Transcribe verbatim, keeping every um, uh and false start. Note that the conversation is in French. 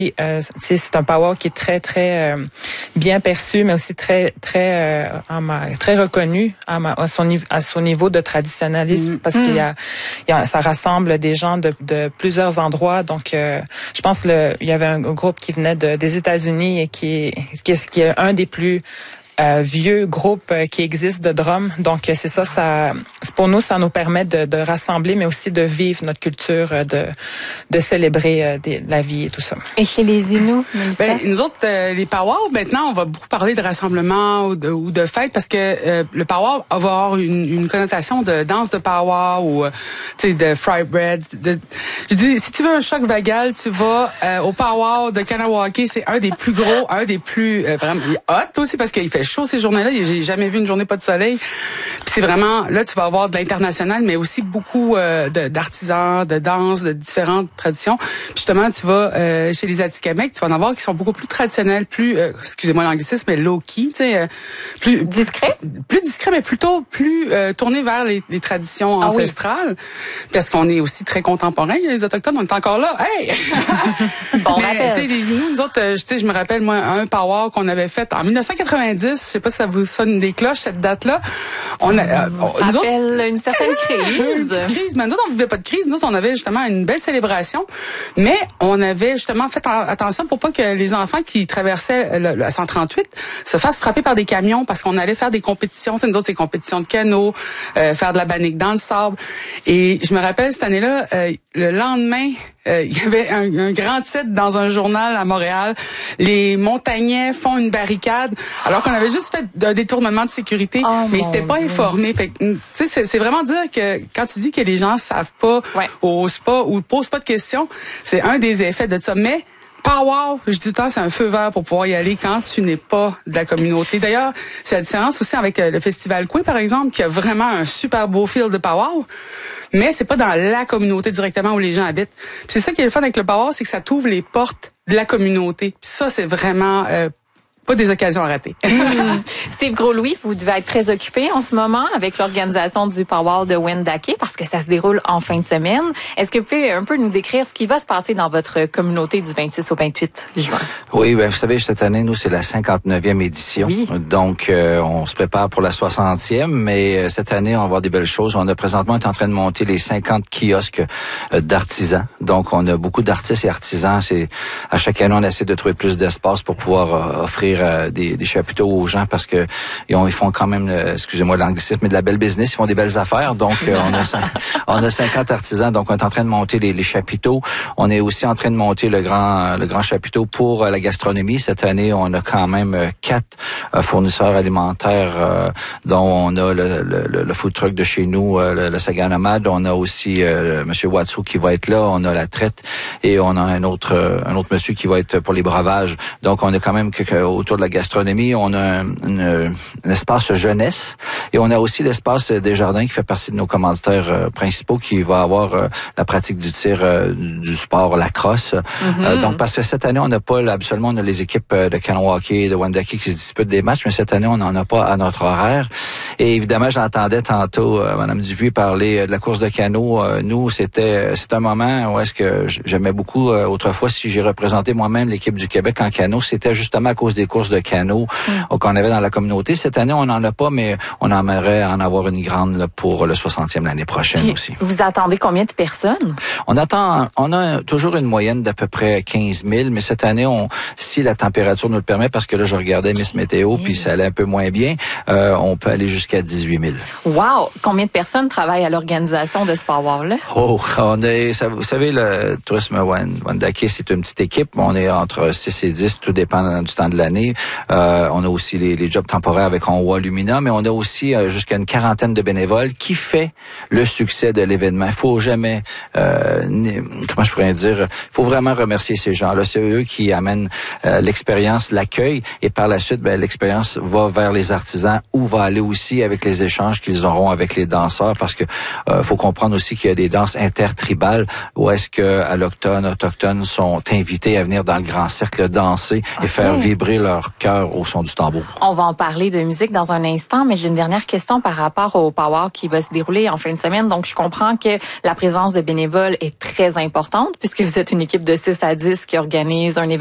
Euh, c'est un powwow qui est très très euh, bien perçu, mais aussi très très euh, très reconnu à, ma, à son à son niveau de traditionnalisme, mmh. parce mmh. qu'il y a, il y a ça rassemble des gens de, de plusieurs endroits. Donc, euh, je pense le il y avait un groupe qui venait de, des États-Unis et qui qui est, qui est un des plus Euh, vieux groupe euh, qui existe de drum. Donc euh, c'est ça, ça pour nous ça nous permet de, de rassembler, mais aussi de vivre notre culture, euh, de de célébrer euh, des, la vie et tout ça. Et chez les Inuits, Mélissa? Ben, nous autres, euh, les powwows, maintenant, on va beaucoup parler de rassemblement ou de, ou de fête parce que euh, le powwow va avoir une, une connotation de danse de powwow ou euh, tu sais de fry bread. De, je dis, si tu veux un choc vagal, tu vas euh, au powwow de Kanawake. C'est un des plus gros, un des plus euh, vraiment hot aussi parce qu'il fait chaud ces journées-là. J'ai jamais vu une journée pas de soleil. Puis c'est vraiment, là, tu vas avoir de l'international, mais aussi beaucoup euh, d'artisans, de, de danse, de différentes traditions. Puis justement, tu vas euh, chez les Atikamekw, tu vas en avoir qui sont beaucoup plus traditionnels, plus, euh, excusez-moi l'anglicisme, mais low-key, tu sais, euh, plus discret, plus discret, mais plutôt plus euh, tourné vers les, les traditions ah, ancestrales, oui. Parce qu'on est aussi très contemporains, les autochtones, on est encore là. Hey, bon, mais tu sais, les Inuits, nous autres, euh, tu sais, je me rappelle moi un powwow qu'on avait fait en dix-neuf cent quatre-vingt-dix. Je sais pas si ça vous sonne des cloches, cette date-là. On a, euh, on, rappelle autres, une certaine crise. Une petite crise. Mais nous autres, on vivait pas de crise. Nous autres, on avait justement une belle célébration. Mais on avait justement fait attention pour pas que les enfants qui traversaient le, le cent trente-huit se fassent frapper par des camions parce qu'on allait faire des compétitions. Tu sais, nous autres, c'est compétitions de canot, euh, faire de la bannique dans le sable. Et je me rappelle, cette année-là, euh, le lendemain, euh, il y avait un, un grand titre dans un journal à Montréal. Les montagnais font une barricade. Alors qu'on avait juste fait un détournement de sécurité, oh mais ils s'étaient pas informés. Fait que, tu sais, c'est, c'est vraiment dire que quand tu dis que les gens savent pas, ouais. osent pas ou posent pas de questions, c'est un des effets de ça. Mais powwow, je dis tout le temps, c'est un feu vert pour pouvoir y aller quand tu n'es pas de la communauté. D'ailleurs, c'est la différence aussi avec le Festival Coué, par exemple, qui a vraiment un super beau feel de powwow. Mais c'est pas dans la communauté directement où les gens habitent. Puis c'est ça qui est le fun avec le powwow, c'est que ça t'ouvre les portes de la communauté. Puis ça, c'est vraiment euh, pas des occasions à rater. mmh. Steve Gros-Louis, vous devez être très occupé en ce moment avec l'organisation du powwow de Wendake parce que ça se déroule en fin de semaine. Est-ce que vous pouvez un peu nous décrire ce qui va se passer dans votre communauté du vingt-six au vingt-huit juin? Oui, ben vous savez, cette année, nous, c'est la cinquante-neuvième édition. Oui. Donc, euh, on se prépare pour la soixantième, mais euh, cette année, on va avoir des belles choses. On a présentement, on est en train de monter les cinquante kiosques euh, d'artisans. Donc, on a beaucoup d'artistes et artisans. C'est à chaque année, on essaie de trouver plus d'espace pour pouvoir euh, offrir euh, des, des chapiteaux aux gens parce que ils, ont, ils font quand même, euh, excusez-moi l'anglicisme, mais de la belle business. Ils font des belles affaires. Donc, euh, on a on a cinquante artisans. Donc, on est en train de monter les, les chapiteaux. On est aussi en train de monter le grand le grand chapiteau pour euh, la gastronomie. Cette année, on a quand même euh, quatre euh, fournisseurs alimentaires, euh, dont on a le, le, le food truck de chez nous, euh, le, le Sagan Nomade. On a aussi euh, Monsieur Watsu qui va être là. On a la traite et on a un autre euh, un autre monsieur qui va être pour les breuvages. Donc, on a quand même que, que, autour de la gastronomie, on a un, une, un espace jeunesse et on a aussi l'espace des jardins qui fait partie de nos commanditaires euh, principaux qui va avoir euh, la pratique du tir, euh, du sport, la crosse. Mm-hmm. Euh, donc, parce que cette année, on n'a pas, absolument, on a les équipes de Kanawake et de Wendake qui se disputent des matchs, mais cette année, on n'en a pas à notre horaire. Et évidemment, j'entendais tantôt euh, Mme Dupuis parler de la course de canot. Euh, nous, c'était c'est un moment où est-ce que j'aimais beaucoup, euh, autrefois, si j'ai représenté moi-même l'équipe du Québec en canot, c'était justement à cause des courses de canot mm. qu'on avait dans la communauté. Cette année, on n'en a pas, mais on aimerait en avoir une grande là, pour le soixantième l'année prochaine Puis, aussi. Vous attendez combien de personnes? On attend, on a toujours une moyenne d'à peu près quinze mille, mais cette année, on, si la température nous le permet, parce que là, je regardais Miss Météo, puis ça allait un peu moins bien, euh, on peut aller jusqu'à dix-huit mille. Wow! Combien de personnes travaillent à l'organisation de ce powwow-là? Oh, on est, ça, vous savez, le tourisme Wendake, c'est une petite équipe. On est entre six et dix, tout dépend du temps de l'année. Euh, on a aussi les, les jobs temporaires avec Onwa Lumina, mais on a aussi euh, jusqu'à une quarantaine de bénévoles qui fait le succès de l'événement. Il faut jamais, euh, comment je pourrais dire, il faut vraiment remercier ces gens-là. C'est eux qui amènent euh, l'expérience, l'accueil, et par la suite, ben, l'expérience va vers les artisans ou va aller aussi avec les échanges qu'ils auront avec les danseurs, parce que euh, faut comprendre aussi qu'il y a des danses intertribales où est-ce que allochtones, autochtones sont invités à venir dans le grand cercle danser okay. et faire vibrer leur leur cœur au son du tambour. On va en parler de musique dans un instant, mais j'ai une dernière question par rapport au Power qui va se dérouler en fin de semaine. Donc, je comprends que la présence de bénévoles est très importante puisque vous êtes une équipe de six à dix qui organise un événement